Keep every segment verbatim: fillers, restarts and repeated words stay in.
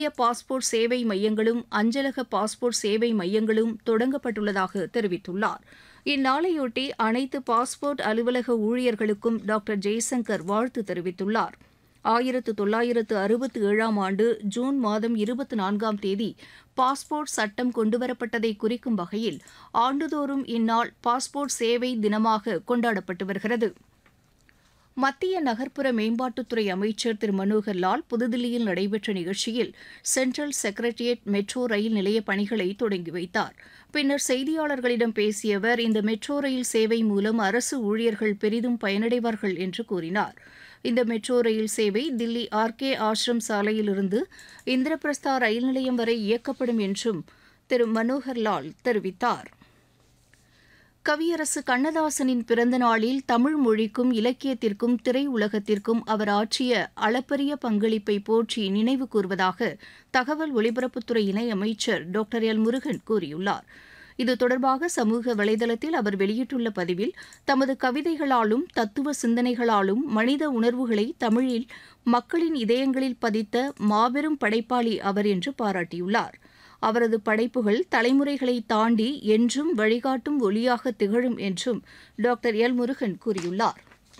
Passport சேவை மையங்களும் அஞ்சலக பாஸ்போர்ட் சேவை மையங்களும் தொடங்கப்பட்டுள்ளதாக தெரிவித்துள்ளார். இந்நாளையொட்டி அனைத்து பாஸ்போர்ட் அலுவலக ஊழியர்களுக்கும் டாக்டர் ஜெய்சங்கர் வாழ்த்து தெரிவித்துள்ளார். ஆயிரத்து தொள்ளாயிரத்து அறுபத்தி ஏழாம் ஆண்டு ஜூன் மாதம் இருபத்தி நான்காம் தேதி பாஸ்போர்ட் சட்டம் கொண்டுவரப்பட்டதை குறிக்கும் வகையில் ஆண்டுதோறும் இந்நாள் பாஸ்போர்ட் சேவை தினமாக கொண்டாடப்பட்டு வருகிறது. மத்திய நகர்ப்புற மேம்பாட்டுத்துறை அமைச்சர் திரு மனோகர் லால் புதுதில்லியில் நடைபெற்ற நிகழ்ச்சியில் சென்ட்ரல் செக்ரட்டரியேட் மெட்ரோ ரயில் நிலைய பணிகளை தொடங்கி வைத்தார். பின்னர் செய்தியாளர்களிடம் பேசிய அவர், இந்த மெட்ரோ ரயில் சேவை மூலம் அரசு ஊழியர்கள் பெரிதும் பயனடைவார்கள் என்று கூறினார். இந்த மெட்ரோ ரயில் சேவை தில்லி ஆர் கே ஆசிரம் சாலையிலிருந்து இந்திரபிரஸ்தா ரயில் நிலையம் வரை இயக்கப்படும் என்றும் திரு மனோகர் லால் தெரிவித்தார். கவியரசு கண்ணதாசனின் பிறந்த நாளில் தமிழ் மொழிக்கும் இலக்கியத்திற்கும் திரையுலகத்திற்கும் அவர் ஆற்றிய அளப்பரிய பங்களிப்பை போற்றி நினைவு கூர்வதாக தகவல் ஒலிபரப்புத்துறை இணையமைச்சர் டாக்டர் எல் முருகன் கூறியுள்ளார். இது தொடர்பாக சமூக வலைதளத்தில் அவர் வெளியிட்டுள்ள பதிவில், தமது கவிதைகளாலும் தத்துவ சிந்தனைகளாலும் மனித உணர்வுகளை தமிழில் மக்களின் இதயங்களில் பதித்த மாபெரும் படைப்பாளி அவர் என்று பாராட்டியுள்ளார். அவரது படைப்புகள் தலைமுறைகளை தாண்டி என்றும் வழிகாட்டும் ஒளியாக திகழும் என்றும் டாக்டர் எல் முருகன் கூறியுள்ளார்.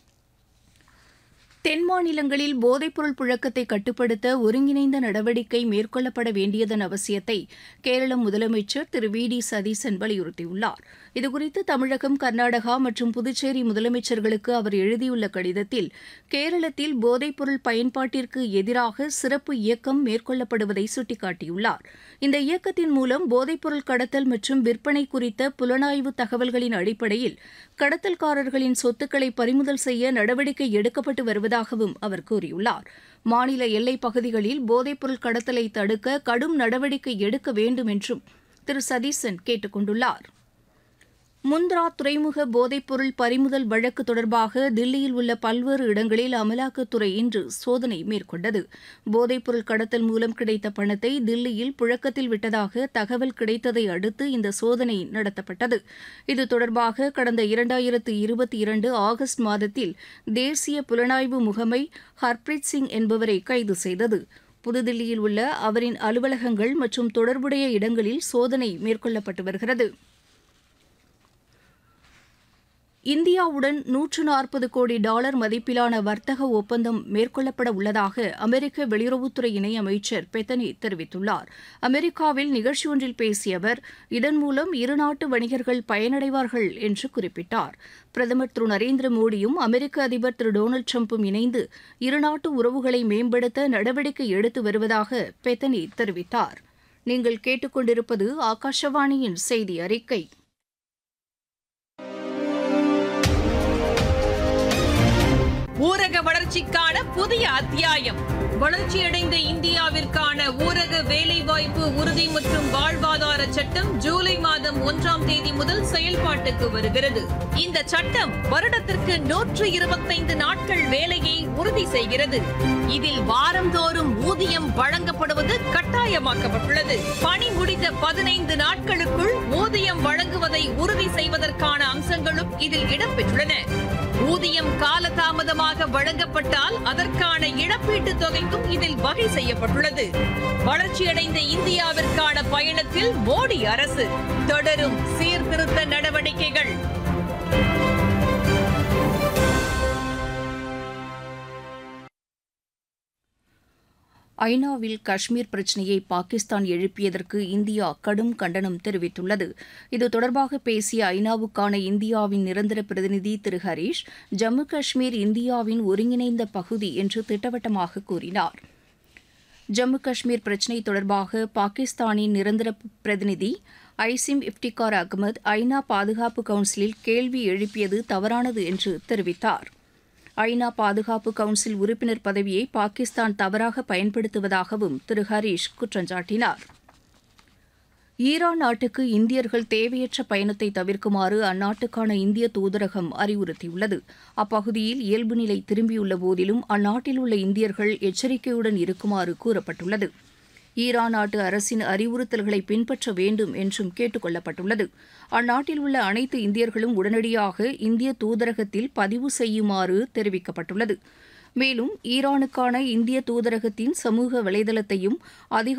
தென் மாநிலங்களில் போதைப்பொருள் புழக்கத்தை கட்டுப்படுத்த ஒருங்கிணைந்த நடவடிக்கை மேற்கொள்ளப்பட வேண்டியதன் அவசியத்தை கேரள முதலமைச்சர் திரு வி டி சதீசன் வலியுறுத்தியுள்ளார். இதுகுறித்து தமிழகம், கர்நாடகா மற்றும் புதுச்சேரி முதலமைச்சர்களுக்கு அவர் எழுதியுள்ள கடிதத்தில், கேரளத்தில் போதைப்பொருள் பயன்பாட்டிற்கு எதிராக சிறப்பு இயக்கம் மேற்கொள்ளப்படுவதை சுட்டிக்காட்டியுள்ளார். இந்த இயக்கத்தின் மூலம் போதைப்பொருள் கடத்தல் மற்றும் விற்பனை குறித்த புலனாய்வு தகவல்களின் அடிப்படையில் கடத்தல்காரர்களின் சொத்துக்களை பறிமுதல் செய்ய நடவடிக்கை எடுக்கப்பட்டு வருவதாகவும் அவர் கூறியுள்ளார். மாநில எல்லைப் பகுதிகளில் போதைப்பொருள் கடத்தலை தடுக்க கடும் நடவடிக்கை எடுக்க வேண்டும் என்றும் திரு சதீசன் கேட்டுக் கொண்டுள்ளார். முந்த்ரா துறைமுக போதைப்பொருள் பறிமுதல் வழக்கு தொடர்பாக தில்லியில் உள்ள பல்வேறு இடங்களில் அமலாக்கத்துறை இன்று சோதனை மேற்கொண்டது. போதைப்பொருள் கடத்தல் மூலம் கிடைத்த பணத்தை தில்லியில் புழக்கத்தில் விட்டதாக தகவல் கிடைத்ததை அடுத்து இந்த சோதனை நடத்தப்பட்டது. இது தொடர்பாக கடந்த இரண்டாயிரத்து இருபத்தி இரண்டு ஆகஸ்ட் மாதத்தில் தேசிய புலனாய்வு முகமை ஹர்ப்ரீத் சிங் என்பவரை கைது செய்தது. புதுதில்லியில் உள்ள அவரின் அலுவலகங்கள் மற்றும் தொடர்புடைய இடங்களில் சோதனை மேற்கொள்ளப்பட்டு வருகிறது. இந்தியாவுடன் நூற்று நாற்பது கோடி டாலர் மதிப்பிலான வர்த்தக ஒப்பந்தம் மேற்கொள்ளப்பட உள்ளதாக அமெரிக்க வெளியுறவுத்துறை இணையமைச்சர் பெத்தனி தெரிவித்துள்ளார். அமெரிக்காவில் நிகழ்ச்சி ஒன்றில் பேசிய அவர், இதன் மூலம் இருநாட்டு வணிகர்கள் பயனடைவார்கள் என்று குறிப்பிட்டார். பிரதமர் திரு நரேந்திர மோடியும் அமெரிக்க அதிபர் திரு டொனால்டு டிரம்பும் இணைந்து இருநாட்டு உறவுகளை மேம்படுத்த நடவடிக்கை எடுத்து வருவதாக பெத்தனி தெரிவித்தார். நீங்கள் கேட்டுக்கொண்டிருப்பது ஆகாஷவாணியின் செய்தி அறிக்கை. ஊரக வளர்ச்சிக்கான புதிய அத்தியாயம். வளர்ச்சியடைந்த இந்தியாவிற்கான ஊரக வேலைவாய்ப்பு உறுதி மற்றும் வாழ்வாதார சட்டம் ஜூலை மாதம் ஒன்றாம் தேதி முதல் செயல்பாட்டுக்கு வருகிறது. இந்த சட்டம் வருடத்திற்கு நூற்று இருபத்தைந்து நாட்கள் வேலையை உறுதி செய்கிறது. இதில் வாரந்தோறும் ஊதியம் வழங்கப்படுவது கட்டாயமாக்கப்பட்டுள்ளது. பணி முடிந்த பதினைந்து நாட்களுக்குள் ஊதியம் வழங்குவதை உறுதி செய்வதற்கான அம்சங்களும் இதில் இடம்பெற்றுள்ளன. ஊதியம் காலதாமதமாக வழங்கப்பட்டால் அதற்கான இழப்பீட்டுத் தொகைக்கும் இதில் வகை செய்யப்பட்டுள்ளது. வளர்ச்சியடைந்த இந்தியாவிற்கான பயணத்தில் மோடி அரசு தொடரும் சீர்திருத்த நடவடிக்கைகள். ஐநாவில் காஷ்மீர் பிரச்சினையை பாகிஸ்தான் எழுப்பியதற்கு இந்தியா கடும் கண்டனம் தெரிவித்துள்ளது. இது தொடர்பாக பேசிய ஐநாவுக்கான இந்தியாவின் நிரந்தர பிரதிநிதி திரு ஹரீஷ், ஜம்மு காஷ்மீர் இந்தியாவின் ஒருங்கிணைந்த பகுதி என்று திட்டவட்டமாக கூறினார். ஜம்மு காஷ்மீர் பிரச்சினை தொடர்பாக பாகிஸ்தானின் நிரந்தர பிரதிநிதி ஐசிம் இப்டிகார் அகமது ஐநா பாதுகாப்பு கவுன்சிலில் கேள்வி எழுப்பியது தவறானது என்று தெரிவித்தார். ஐநா பாதுகாப்பு கவுன்சில் உறுப்பினர் பதவியை பாகிஸ்தான் தவறாக பயன்படுத்துவதாகவும் திரு ஹரீஷ் குற்றம் சாட்டினார். ஈரான் நாட்டுக்கு இந்தியர்கள் தேவையற்ற பயணத்தை தவிர்க்குமாறு அந்நாட்டுக்கான இந்திய தூதரகம் அறிவுறுத்தியுள்ளது. அப்பகுதியில் இயல்பு நிலை திரும்பியுள்ள போதிலும் அந்நாட்டில் உள்ள இந்தியர்கள் எச்சரிக்கையுடன் இருக்குமாறு கூறப்பட்டுள்ளது. ஈரான் நாட்டு அரசின் அறிவுறுத்தல்களை பின்பற்ற வேண்டும் என்றும் கேட்டுக் கொள்ளப்பட்டுள்ளது. அந்நாட்டில் உள்ள அனைத்து இந்தியர்களும் உடனடியாக இந்திய தூதரகத்தில் பதிவு செய்யுமாறு தெரிவிக்கப்பட்டுள்ளது. மேலும் ஈரானுக்கான இந்திய தூதரகத்தின் சமூக வலைதளத்தையும் அதிக